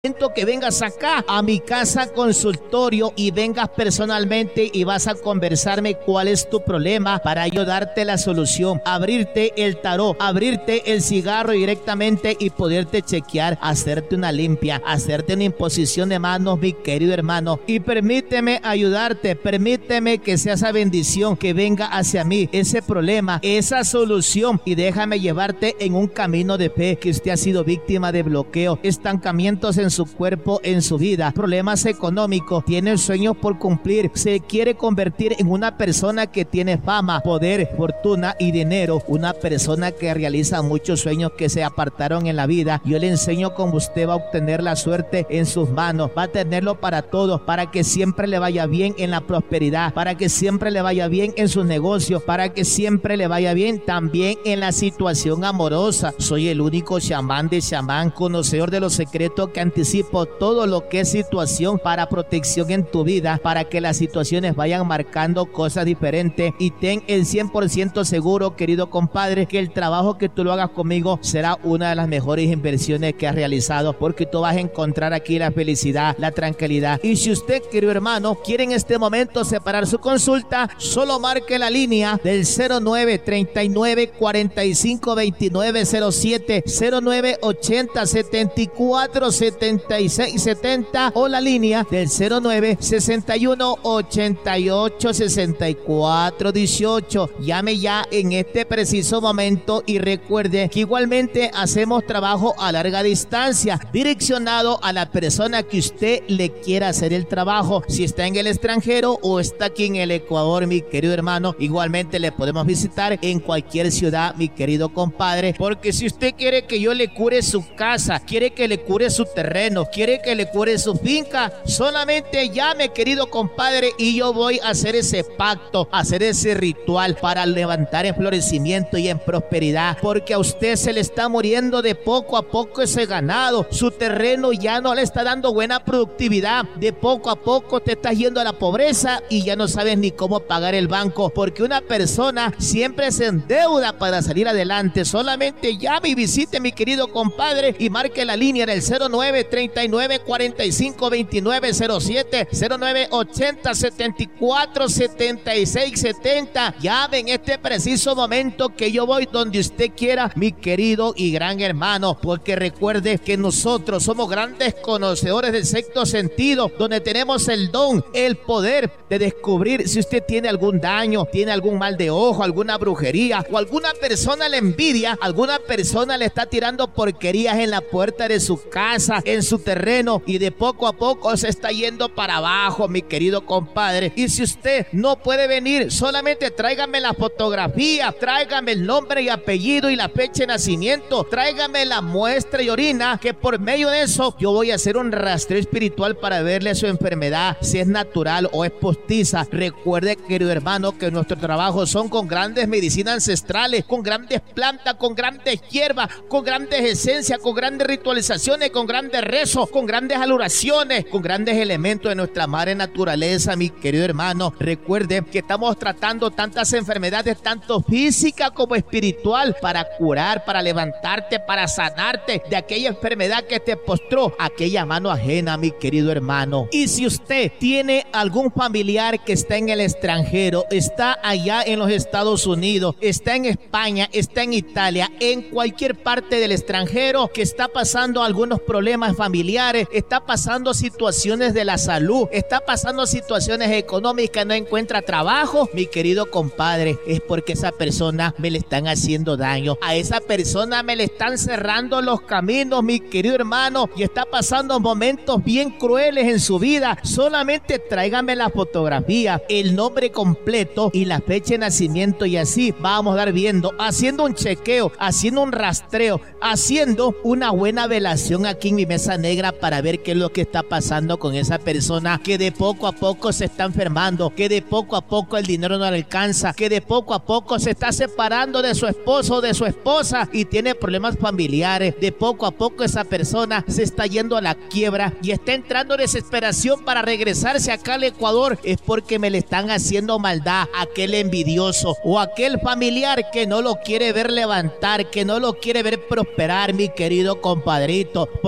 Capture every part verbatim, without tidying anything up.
que vengas acá a mi casa consultorio y vengas personalmente y vas a conversarme cuál es tu problema para yo darte la solución, abrirte el tarot, abrirte el cigarro directamente y poderte chequear, hacerte una limpia, hacerte una imposición de manos, mi querido hermano. Y permíteme ayudarte, permíteme que sea esa bendición que venga hacia mí, ese problema, esa solución, y déjame llevarte en un camino de fe. Que usted ha sido víctima de bloqueo, estancamientos en su cuerpo, en su vida, problemas económicos, tiene sueños por cumplir, se quiere convertir en una persona que tiene fama, poder, fortuna y dinero, una persona que realiza muchos sueños que se apartaron en la vida. Yo le enseño cómo usted va a obtener la suerte en sus manos, va a tenerlo para todos, para que siempre le vaya bien en la prosperidad, para que siempre le vaya bien en sus negocios, para que siempre le vaya bien también en la situación amorosa. Soy el único chamán de chamán, conocedor de los secretos, que anticipo todo lo que es situación para protección en tu vida, para que las situaciones vayan marcando cosas diferentes. Y ten el cien por ciento seguro, querido compadre, que el trabajo que tú lo hagas conmigo será una de las mejores inversiones que has realizado, porque tú vas a encontrar aquí la felicidad, la tranquilidad. Y si usted, querido hermano, quiere en este momento separar su consulta, solo marque la línea del cero nueve treinta y nueve cuarenta y cinco veintinueve cero siete, cero nueve ochenta setenta y cuatro setenta y seis setenta, o la línea del cero nueve sesenta y uno ochenta y ocho sesenta y cuatro dieciocho. Llame ya en este preciso momento y recuerde que igualmente hacemos trabajo a larga distancia, direccionado a la persona que usted le quiera hacer el trabajo. Si está en el extranjero o está aquí en el Ecuador, mi querido hermano, igualmente le podemos visitar en cualquier ciudad, mi querido compadre, porque si usted quiere que yo le cure su casa, quiere que le cure su terreno, quiere que le cure su finca, solamente llame, querido compadre, y yo voy a hacer ese pacto, a hacer ese ritual para levantar en florecimiento y en prosperidad, porque a usted se le está muriendo de poco a poco ese ganado, su terreno ya no le está dando buena productividad, de poco a poco te estás yendo a la pobreza y ya no sabes ni cómo pagar el banco, porque una persona siempre se endeuda para salir adelante. Solamente llame y visite, mi querido compadre, y marque la línea del cero nueve treinta y nueve cuarenta y cinco veintinueve cero siete, cero nueve ochenta setenta y cuatro setenta y seis setenta. Llame en este preciso momento que yo voy donde usted quiera, mi querido y gran hermano, porque recuerde que nosotros somos grandes conocedores del sexto sentido, donde tenemos el don, el poder de descubrir si usted tiene algún daño, tiene algún mal de ojo, alguna brujería, o alguna persona le envidia, alguna persona le está tirando porquerías en la puerta de su casa, en su terreno, y de poco a poco se está yendo para abajo, mi querido compadre. Y si usted no puede venir, solamente tráigame la fotografía, tráigame el nombre y apellido y la fecha de nacimiento, tráigame la muestra y orina, que por medio de eso yo voy a hacer un rastreo espiritual para verle su enfermedad, si es natural o es postiza. Recuerde, querido hermano, que nuestros trabajos son con grandes medicinas ancestrales, con grandes plantas, con grandes hierbas, con grandes esencias, con grandes ritualizaciones, con grandes rezos, con grandes aluraciones, con grandes elementos de nuestra madre naturaleza, mi querido hermano. Recuerde que estamos tratando tantas enfermedades, tanto física como espiritual, para curar, para levantarte, para sanarte de aquella enfermedad que te postró, aquella mano ajena, mi querido hermano. Y si usted tiene algún familiar que está en el extranjero, está allá en los Estados Unidos, está en España, está en Italia, en cualquier parte del extranjero, que está pasando algunos problemas familiares, está pasando situaciones de la salud, está pasando situaciones económicas, no encuentra trabajo, mi querido compadre, es porque esa persona me le están haciendo daño, a esa persona me le están cerrando los caminos, mi querido hermano, y está pasando momentos bien crueles en su vida. Solamente tráigame la fotografía, el nombre completo y la fecha de nacimiento, y así vamos a dar viendo, haciendo un chequeo, haciendo un rastreo, haciendo una buena velación aquí en mi mesa negra para ver qué es lo que está pasando con esa persona que de poco a poco se está enfermando, que de poco a poco el dinero no le alcanza, que de poco a poco se está separando de su esposo o de su esposa y tiene problemas familiares. De poco a poco esa persona se está yendo a la quiebra y está entrando en desesperación para regresarse acá al Ecuador. Es porque me le están haciendo maldad aquel envidioso o aquel familiar que no lo quiere ver levantar, que no lo quiere ver prosperar, mi querido compadrito, porque recuerda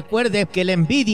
Recuerde que la envidia